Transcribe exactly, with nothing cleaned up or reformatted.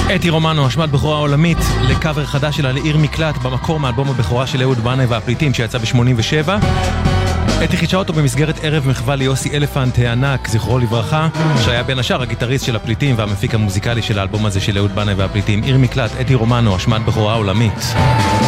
אתי רומנו, השמעת בכורה עולמית לקאבר חדש שלה לעיר מקלט במקור מאלבום הבכורה של אהוד בנאי והפליטים שיצא ב-שמונים ושבע. אתי חידשה אותו במסגרת ערב מחווה ליוסי אלפנט הענק, זכרו לברכה, שהיה בין השאר הגיטריסט של הפליטים והמפיק המוזיקלי של האלבום הזה של אהוד בנאי והפליטים. עיר מקלט, אתי רומנו, השמעת בכורה עולמית.